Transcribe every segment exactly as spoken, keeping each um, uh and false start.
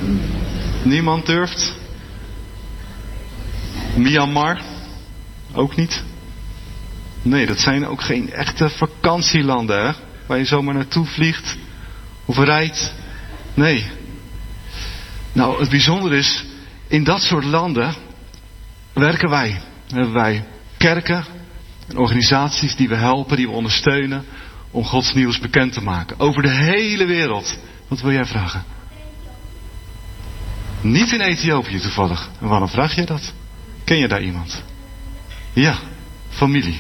Niemand durft? Myanmar? Ook niet? Nee, dat zijn ook geen echte vakantielanden, hè? Waar je zomaar naartoe vliegt of rijdt. Nee. Nou, het bijzondere is, in dat soort landen werken wij. Hebben wij kerken en organisaties die we helpen, die we ondersteunen om Gods nieuws bekend te maken. Over de hele wereld. Wat wil jij vragen? Niet in Ethiopië toevallig. En waarom vraag jij dat? Ken je daar iemand? Ja, familie.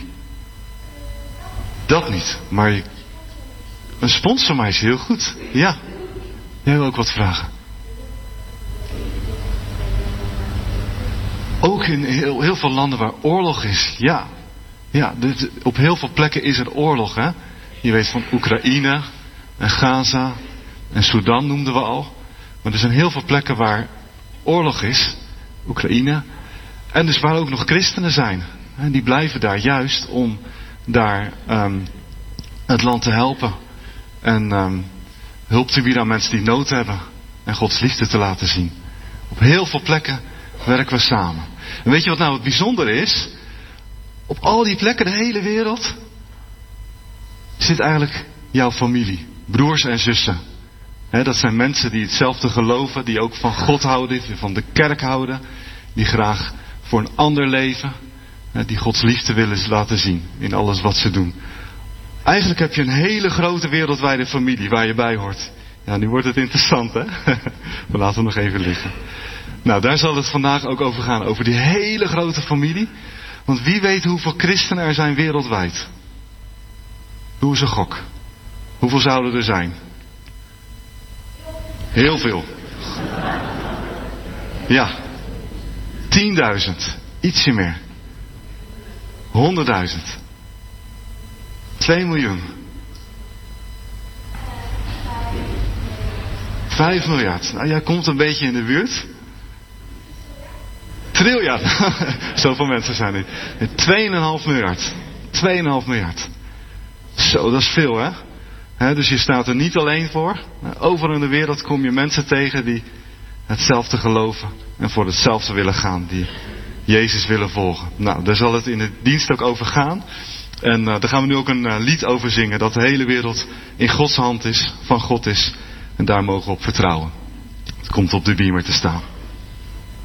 Dat niet, maar je... een sponsor mij is heel goed. Ja, jij wil ook wat vragen. Ook in heel, heel veel landen waar oorlog is. Ja, ja dus op heel veel plekken is er oorlog. Hè? Je weet van Oekraïne en Gaza en Sudan noemden we al. Maar er zijn heel veel plekken waar oorlog is. Oekraïne. En dus waar ook nog christenen zijn. En die blijven daar juist om daar um, het land te helpen. En um, hulp te bieden aan mensen die nood hebben. En Gods liefde te laten zien. Op heel veel plekken werken we samen. En weet je wat nou het bijzondere is? Op al die plekken, de hele wereld, zit eigenlijk jouw familie. Broers en zussen. He, dat zijn mensen die hetzelfde geloven. Die ook van God houden. Die van de kerk houden. Die graag voor een ander leven. Die Gods liefde willen laten zien. In alles wat ze doen. Eigenlijk heb je een hele grote wereldwijde familie waar je bij hoort. Ja, nu wordt het interessant, hè? We laten hem nog even liggen. Nou, daar zal het vandaag ook over gaan. Over die hele grote familie. Want wie weet hoeveel christenen er zijn wereldwijd? Doe eens een gok. Hoeveel zouden er zijn? Heel veel. Ja. tienduizend. Ietsje meer. honderdduizend. twee miljoen. vijf miljard. Nou, jij komt een beetje in de buurt. Triljard. Zoveel mensen zijn er. twee komma vijf miljard. twee komma vijf miljard. Zo, dat is veel, hè? He, dus je staat er niet alleen voor. Overal in de wereld kom je mensen tegen die hetzelfde geloven. En voor hetzelfde willen gaan. Die Jezus willen volgen. Nou, daar zal het in de dienst ook over gaan. En uh, daar gaan we nu ook een uh, lied over zingen. Dat de hele wereld in Gods hand is. Van God is. En daar mogen we op vertrouwen. Het komt op de beamer te staan.